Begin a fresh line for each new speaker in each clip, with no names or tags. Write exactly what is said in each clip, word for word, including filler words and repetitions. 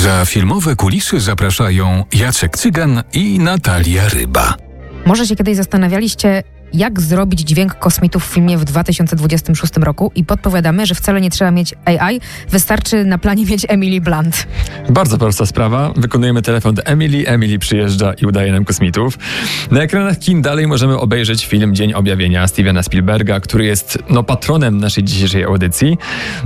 Za filmowe kulisy zapraszają Jacek Cygan i Natalia Ryba.
Może się kiedyś zastanawialiście, jak zrobić dźwięk kosmitów w filmie w dwa tysiące dwudziestym szóstym roku i podpowiadamy, że wcale nie trzeba mieć A I, wystarczy na planie mieć Emily Blunt.
Bardzo prosta sprawa. Wykonujemy telefon do Emily, Emily przyjeżdża i udaje nam kosmitów. Na ekranach kin dalej możemy obejrzeć film Dzień Objawienia Stevena Spielberga, który jest no, patronem naszej dzisiejszej audycji.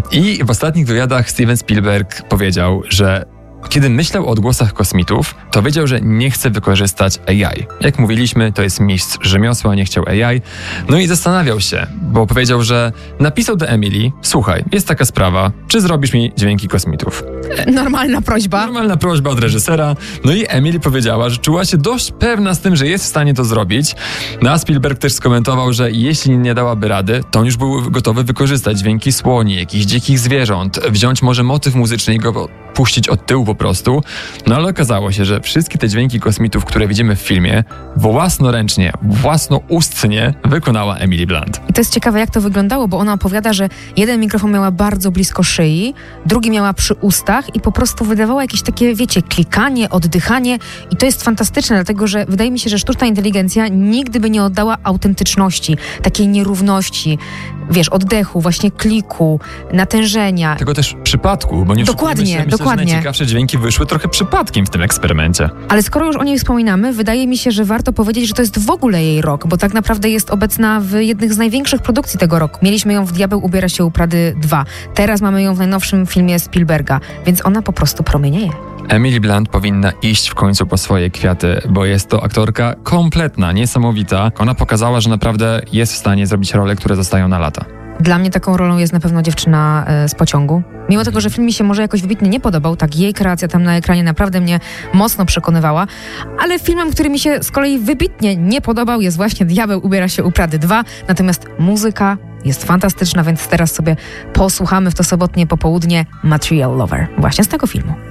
I w ostatnich wywiadach Steven Spielberg powiedział, że kiedy myślał o odgłosach kosmitów, to wiedział, że nie chce wykorzystać A I. Jak mówiliśmy, to jest mistrz rzemiosła, nie chciał A I. No i zastanawiał się, bo powiedział, że napisał do Emily: słuchaj, jest taka sprawa, czy zrobisz mi dźwięki kosmitów?
Normalna prośba.
Normalna prośba od reżysera. No i Emily powiedziała, że czuła się dość pewna z tym, że jest w stanie to zrobić. No a Spielberg też skomentował, że jeśli nie dałaby rady, to on już był gotowy wykorzystać dźwięki słoni, jakichś dzikich zwierząt, wziąć może motyw muzyczny i go puścić od tyłu po prostu. No ale okazało się, że wszystkie te dźwięki kosmitów, które widzimy w filmie, własnoręcznie, własnoustnie wykonała Emily Blunt.
I to jest ciekawe, jak to wyglądało, bo ona opowiada, że jeden mikrofon miała bardzo blisko szyi, drugi miała przy ustach i po prostu wydawała jakieś takie, wiecie, klikanie, oddychanie i to jest fantastyczne, dlatego że wydaje mi się, że sztuczna inteligencja nigdy by nie oddała autentyczności, takiej nierówności, wiesz, oddechu, właśnie kliku, natężenia.
Tego też przypadku, bo nie
Dokładnie,
się, myślę,
dokładnie.
że najciekawsze dźwięki wyszły trochę przypadkiem w tym eksperymencie.
Ale skoro już o niej wspominamy, wydaje mi się, że warto powiedzieć, że to jest w ogóle jej rok, bo tak naprawdę jest obecna w jednych z największych produkcji tego roku. Mieliśmy ją w Diabeł ubiera się u Prady dwa. Teraz mamy ją w najnowszym filmie Spielberga, więc ona po prostu promienieje.
Emily Blunt powinna iść w końcu po swoje kwiaty, bo jest to aktorka kompletna, niesamowita. Ona pokazała, że naprawdę jest w stanie zrobić role, które zostają na lata.
Dla mnie taką rolą jest na pewno Dziewczyna z pociągu. Mimo tego, że film mi się może jakoś wybitnie nie podobał, tak jej kreacja tam na ekranie naprawdę mnie mocno przekonywała, ale filmem, który mi się z kolei wybitnie nie podobał, jest właśnie Diabeł ubiera się u Prady dwa, natomiast muzyka jest fantastyczna, więc teraz sobie posłuchamy w to sobotnie popołudnie Material Lover właśnie z tego filmu.